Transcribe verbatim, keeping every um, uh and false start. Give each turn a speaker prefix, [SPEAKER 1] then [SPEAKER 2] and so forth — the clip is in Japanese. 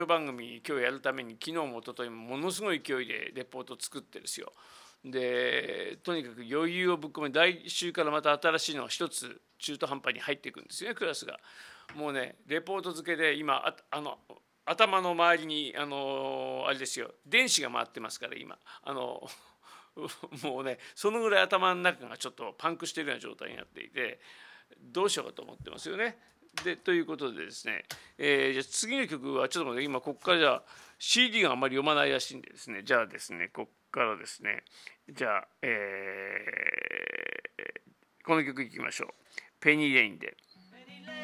[SPEAKER 1] 番組今日やるために昨日も一昨日もものすごい勢いでレポート作ってですよ。でとにかく余裕をぶっ込め、来週からまた新しいのが一つ中途半端に入っていくんですよね、クラスが。もうねレポート付けで今ああの頭の周りにあのあれですよ、電子が回ってますから今あのもうねそのぐらい頭の中がちょっとパンクしているような状態になっていて、どうしようかと思ってますよね。でということでですね、えー、じゃあ次の曲はちょっと待って、今ここからじゃあ シーディー があんまり読まないらしいんでですね、じゃあですねここからですね、じゃあ、えー、この曲いきましょう。ペニーレインで。